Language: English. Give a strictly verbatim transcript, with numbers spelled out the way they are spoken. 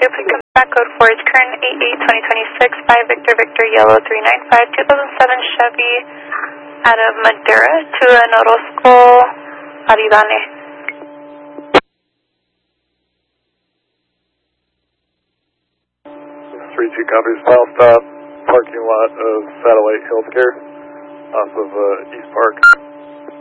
two, please come back. Code four is current eight eight twenty twenty-six, five Victor Victor Yellow three nine five, two thousand seven Chevy out of Madera to an Orozco, Aridane. three two copies, file stop, parking lot of Satellite Healthcare off of uh, East Park.